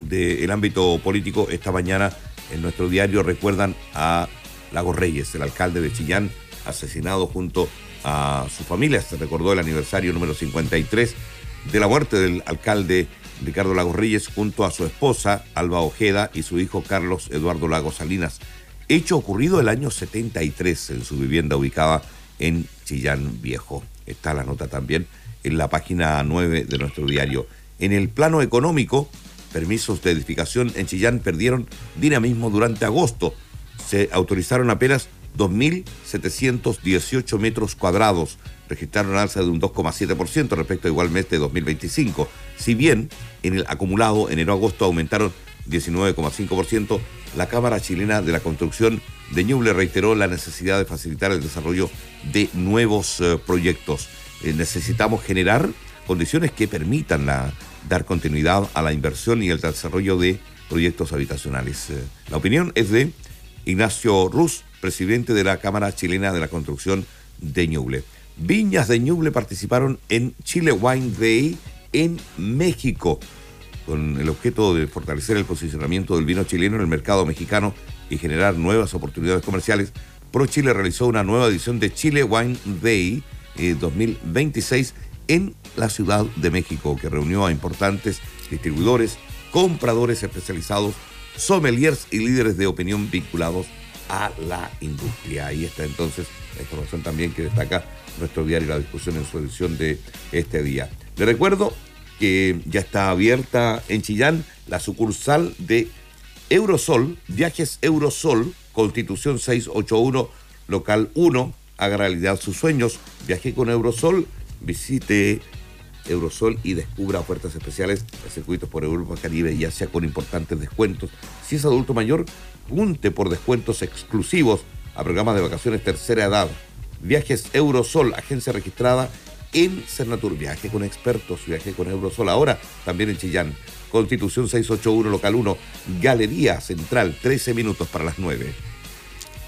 del ámbito político, esta mañana en nuestro diario recuerdan a Lagos Reyes, el alcalde de Chillán, asesinado junto a su familia. Se recordó el aniversario número 53 de la muerte del alcalde Ricardo Lagos Reyes junto a su esposa Alba Ojeda y su hijo Carlos Eduardo Lagos Salinas. Hecho ocurrido el año 73 en su vivienda ubicada en Chillán Viejo. Está la nota también en la página 9 de nuestro diario. En el plano económico, permisos de edificación en Chillán perdieron dinamismo durante agosto. Se autorizaron apenas 2.718 metros cuadrados. Registraron alza de un 2,7% respecto a igual mes de 2025. Si bien en el acumulado enero-agosto aumentaron 19,5%, la Cámara Chilena de la Construcción de Ñuble reiteró la necesidad de facilitar el desarrollo de nuevos proyectos. Necesitamos generar condiciones que permitan dar continuidad a la inversión y el desarrollo de proyectos habitacionales. La opinión es de Ignacio Ruz, presidente de la Cámara Chilena de la Construcción de Ñuble. Viñas de Ñuble participaron en Chile Wine Day en México, con el objeto de fortalecer el posicionamiento del vino chileno en el mercado mexicano y generar nuevas oportunidades comerciales. ProChile realizó una nueva edición de Chile Wine Day 2026 en la Ciudad de México, que reunió a importantes distribuidores, compradores especializados, sommeliers y líderes de opinión vinculados a la industria. Ahí está entonces la información también que destaca nuestro diario La Discusión en su edición de este día. Le recuerdo que ya está abierta en Chillán la sucursal de Eurosol, Viajes Eurosol, Constitución 681, local 1. Haga realidad sus sueños. Viaje con Eurosol, visite Eurosol y descubra ofertas especiales de circuitos por Europa, Caribe y Asia con importantes descuentos. Si es adulto mayor, punte por descuentos exclusivos a programas de vacaciones tercera edad. Viajes Eurosol, agencia registrada en Cernatur. Viaje con expertos, viaje con Eurosol. Ahora también en Chillán. Constitución 681, local 1, Galería Central, 13 minutos para las 9.